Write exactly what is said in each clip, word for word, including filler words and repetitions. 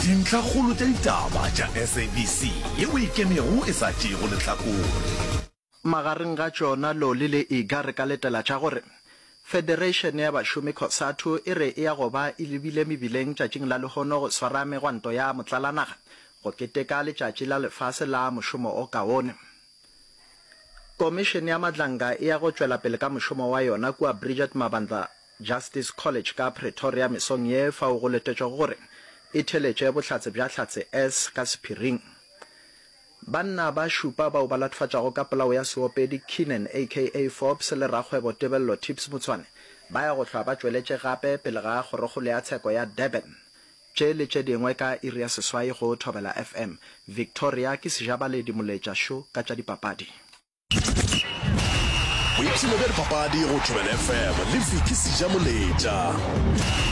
dintlha kgolo tša ditaba tša S A B C yeo e kemego e sa tšego lehlakore. Magareng ga tšona Loli le Iga re ka letela tša gore Federation ya bašomi COSATU e re e ya go ba e lebile mebileng tšatšing la lehono go swara megwanto ya motlalanaga go keteka letšatši la lefase la mošomo o kaone. Komišene ya Madlanga e ya go tšwela pele ka mošomo wa yona kua Bridget Mabanda Justice College ka Pretoria mesong ye fao go letetšwe gore e theletše bohlatse bja hlatse S ka sephiring. Banna ba šupa bao ba latfatšago ka polao ya seopedi Keenan aka Forbes le rakgwebo Tebello Tips Motswane ba ya go hlwa ba tšweletše gape pele ga kgorokgolo ya tsheko ya Durban. Tše le tše dingwe ka iri ya seswai go Thobela F M. Victoria ke sejabaledi moletša show ka tša dipapadi. Boipshino bja dipapadi go Thobela F M le Vicky sejamoletša.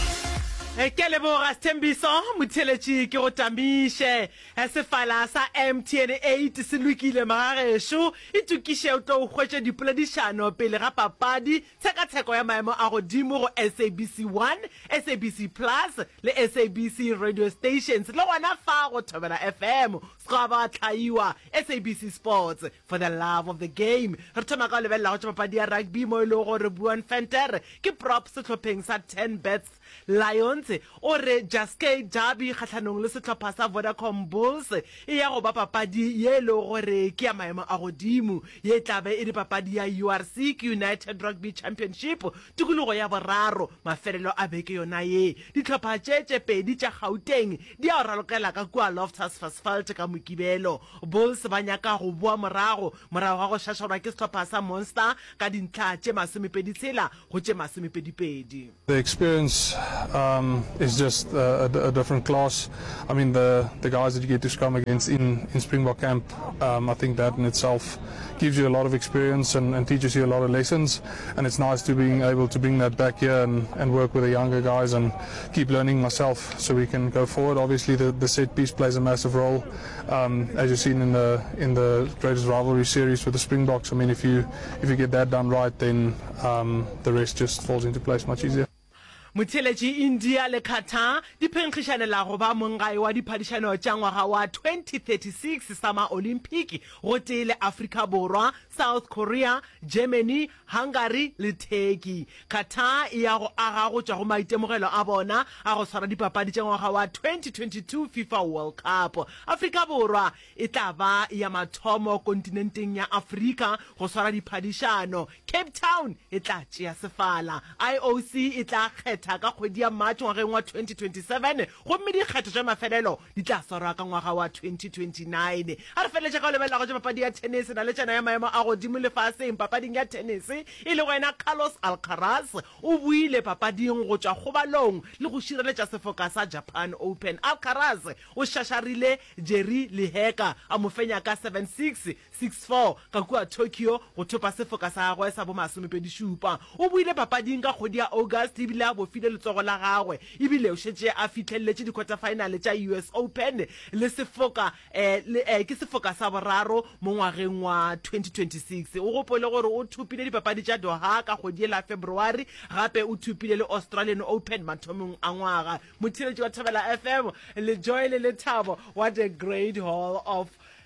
Ke leboga Sthembiso motheletši ke go tamiše sefala sa M T N eight se lokile magagesho e tukiše o tlo hwetša dipoledišano pele ga papadi tshekatsheko ya maemo a godimo go S A B C one, S A B C Plus le S A B C radio stations le gona fa go Thobela F M ska ba tlhaiwa S A B C Sports for the love of the game. Re thoma ka lebelela go tša papadi ya rugby mo e le gore Buan Fenter ke prop sehlopheng sa ten bets Lions o re Jaskei Derby kgatlhanong le setlhopha sa Vodacom Bulls e ya go ba papadi ye le gore ke ya maemo a godimo ye tlabe e di papadi ya U R C United Rugby Championship tikologo ya boraro mafelelo a beke yona ye ditlhopha tše tše pedi tša Gauteng di a ralokela ka kua Loftus Asphalt ka Mokibelo. Bulls ba nyaka go boa morago morago ga go šašarwa ke setlhopha sa Monster ka dintlha tše masomepedi tshela go tše masomepedi pedi. The experience um, is just uh, a, a different class. I mean, the, the guys that you get to scrum against in, in Springbok camp, um, I think that in itself gives you a lot of experience and, and teaches you a lot of lessons. And it's nice to being able to bring that back here and, and work with the younger guys and keep learning myself so we can go forward. Obviously, the, the set piece plays a massive role, um, as you've seen in the in the greatest rivalry series with the Springboks. I mean, if you if you get that done right, then um, the rest just falls into place much easier. Motheletši India le Qatar di phenkgišanela go ba mongai wa diphadišano tša ngwaga wa twenty thirty-six Summer Olympic go tee le Afrika Borwa, South Korea, Germany, Hungary le Turkey. Qatar e ya go aga go tšwa go maitemogelo a bona a go swara dipapadi tša ngwaga wa twenty twenty-two FIFA World Cup. Afrika Borwa e tla ba ya mathomo kontinenteng ya Afrika go swara diphadišano. Cape Town e tla tšea sefala. I O C e tla kgetha ka kgwedi ya March ngwageng wa twenty twenty-seven gomme dikgetho tša mafelelo di tla swarwa ka ngwaga wa twenty twenty-nine. A re feletša ka o lebelela go tša papadi ya tennis na le tšana ya maemo a godimo lefaseng papading ya tennis e le wena Carlos Alcaraz o buile papading go tšwa kgobalong le go šireletša sefoka sa Japan Open. Alcaraz o šašarile Jerry Liheka a mo fenya ka seven six, six four ka kua Tokyo go thopa sefoka sa gagwe sa bo masomepedi šupa. O buile papading ka kgwedi ya August ebile a bofile letsogo la gagwe ebile o šetše a fitlheletse di quarter final tša U S Open le sefoka eh, le, eh, ke sefoka sa boraro mo ngwageng wa twenty twenty-six. O gopole gore o thupile dipapadi tša Doha ka kgwedi la February gape o thupile le Australian Open mathomong a ngwaga. Motheletši wa Thobela F M le Joy le Lethabo, what a great haul of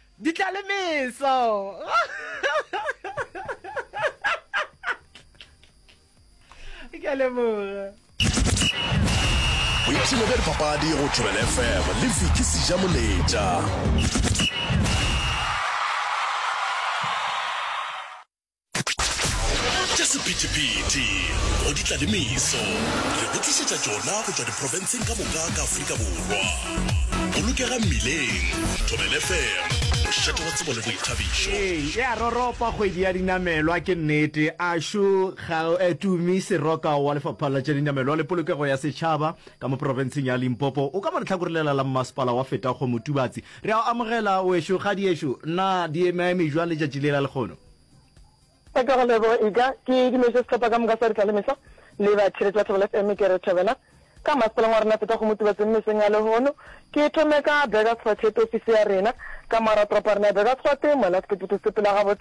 ditlalemeso. Ke a leboga. Boipshino bja dipapadi go Thobela F M le Vicky sejamoletša. Tša sephetephete go ditlalemeso re go tlišetša tšona go tšwa diprofenseng ka moka ka Afrika Borwa. Bolokega mmileng Thobela F M mošate wa tsebo le boithabišo. Ee ya roropa kgwedi ya dinamelwa ke nnete a šo tumi seroka wa lefapha la tša dinamelwa le polokego ya setšhaba ka mo profenseng ya Limpopo o ka mo letlhakorelela la mmasepala wa feta go Motubatsi. Re a amogela wešo ga diešo nna di emaeme jwa letšatši le la lekgono. Ka go lebo Iga ke di mese setlhopha ka moka sa ditlalemeso le batšhiretši ba Thobela F M ke re Thobela ka masepala wa rena feta go Motubatsi meseng ya lehono ke thome ka Begasfort office ya rena ka maratropa rena Begasfort mola ke putu sepela gabotse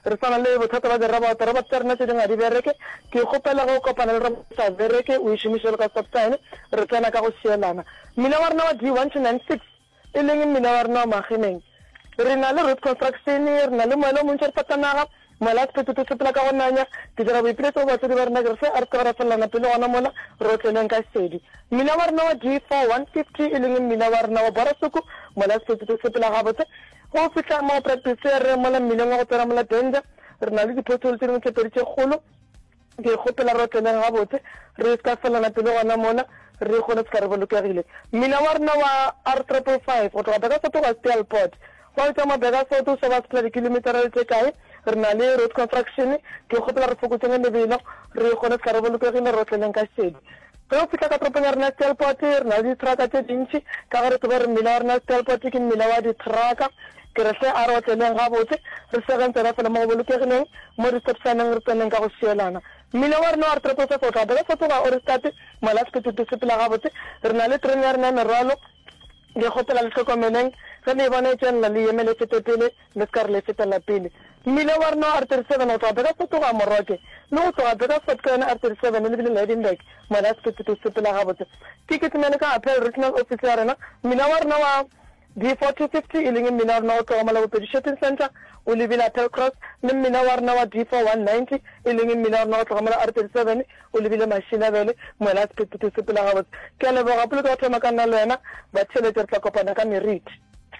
re sana le bothata ba dirabata robot tsa rena tse dingwe di bereke ke gopela go kopana le robot sa bereke o ishimishe ka stop sign re tsena ka go sielana mina wa rena wa D one two nine six e leng mina wa rena wa magemeng re na le road construction re na le moelo mo ntse patanaga mala tse tse tla ka gonanya ke dira boipiletso ba tse di ba rena ke se a re tsara felana pele gona mola ro tseneng ka sedi mina wa rena wa D four one fifty e leng mina wa rena wa borasuku mola tse tse tse pela ga botse go fitla mo practice re mola mmileng wa go tsara mola danger re na le diphothole tse dingwe tse pedi tse kgolo ke gopela ro tseneng ga botse re ska felana pele gona mola re go le tsara bolokegile mina wa rena wa R five five go tloga ka se to ga Stelport go itse mo bega se to se ba tla kilometer tse kae re na le road construction ke gopela re fokotseng lebelo re go le tsara bolokegile ro tseneng ka sedi go fitla ka tropong ya rena Stelport re na le truck tse dintsi ka gore tse re mmila wa rena Stelport ke mmila wa di truck ke re se a re tseneng ga botse re se gantse ra fela mo bolokegileng mo re stopsaneng re tseneng ka go sielana mmila wa rena wa re trepo se fotla ba se tloga o re start mala se tse se pela ga botse re na le train ya rena merwalo ke gopela le tlhokomeleng ge le bona tsena le yemele tsetepele le ska re le tsetela pele mmila wa rena R thirty-seven o tloga ka se tloga moroke le go tloga ka se tloga R thirty-seven le bile Lydenburg mala se tse se pela ga botse ticket mele ka apel regional office ya rena mmila wa rena wa D forty fifty e leng mmina wa rena o tloga mala bopedi shopping center o lebile Apple Cross le mmina wa rena wa D four one ninety e leng mmina wa rena o tloga mala R thirty-seven o lebile machine bele mola se tse se pela ga botse ke a leboga pele ka thoma ka nna le wena ba tšhelete re tla kopana ka meriti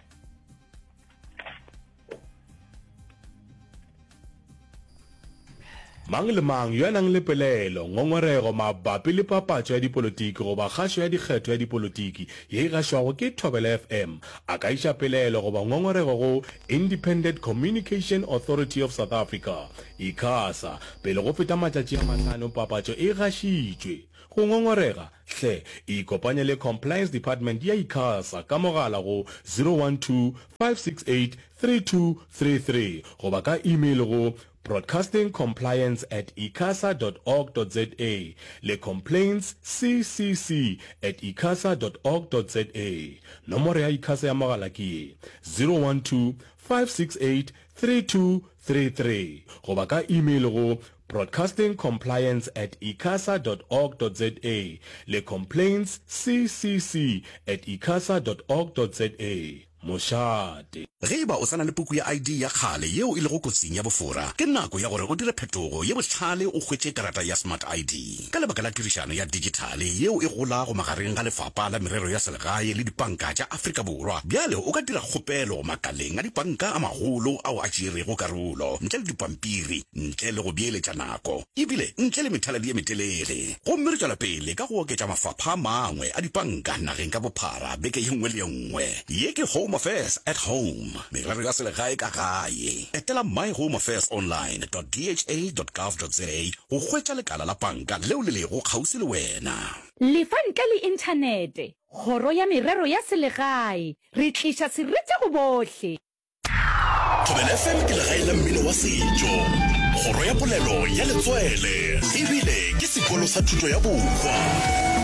mang le mang yo a nang le pelelo ngongorego mabapi le papatso ya dipolotiki goba kgašo ya dikgetho ya dipolotiki ye e gašwago ke Thobela F M a ka iša pelelo goba ngongorego go Independent Communication Authority of South Africa ICASA pele go feta matšatši a mahlano papatso e gašitšwe go ngongorega hle ikopanye le Compliance Department ya ICASA ka mogala go zero one two five six eight three two three three goba ka email go broadcastingcompliance at icasa dot org dot za le complaints ccc at icasa dot org dot za nomoro ya ICASA ya mogala ke zero one two five six eight three two three three goba ka email go broadcastingcompliance at icasa dot org dot za le complaints ccc at icasa dot org dot za mošate ge ba o sana le puku ya I D ya kgale yeo e le go kotsing ya bofora ke nako ya gore o dire phetogo ye botlhale o hwetše karata ya Smart I D ka lebaka la tirišano ya digitale yeo e gola go magareng ga lefapha la merero ya selegae le dipanka tša Afrika Borwa bjale o ka dira kgopelo makaleng a dipanka a magolo ao a tšerego karolo ntle le dipampiri ntle le go beeletša nako ebile ntle le methaladi ye metelele gomme re tšwela pele ka go oketša mafapha a mangwe a dipanka nageng ka bophara beke ye nngwe le ye nngwe ye ke Home Affairs at Home merero ya selegae ka gae etela my home affairs online dot d h a dot gov dot za go hwetša lekala la panka leo le lego kgauswi le wena lefa ntle le inthanete kgoro ya merero ya selegae re tliša seretse go bohle Thobela F M ke legae la mmino wa setšo kgoro ya polelo ya letswele ebile ke sekolo sa thuto ya bokgwa